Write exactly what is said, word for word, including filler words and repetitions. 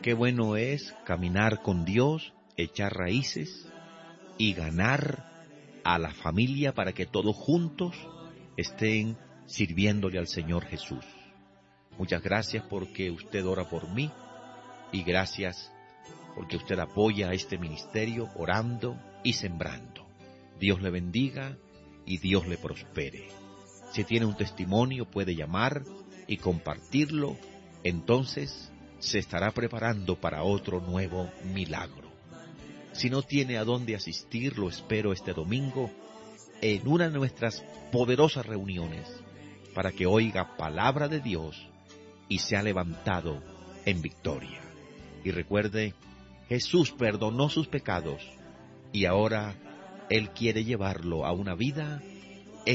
Qué bueno es caminar con Dios, echar raíces y ganar a la familia para que todos juntos estén sirviéndole al Señor Jesús. Muchas gracias porque usted ora por mí y gracias porque usted apoya a este ministerio orando y sembrando. Dios le bendiga y Dios le prospere. Si tiene un testimonio puede llamar y compartirlo, entonces se estará preparando para otro nuevo milagro. Si no tiene a dónde asistir, lo espero este domingo en una de nuestras poderosas reuniones para que oiga palabra de Dios y sea levantado en victoria. Y recuerde, Jesús perdonó sus pecados y ahora Él quiere llevarlo a una vida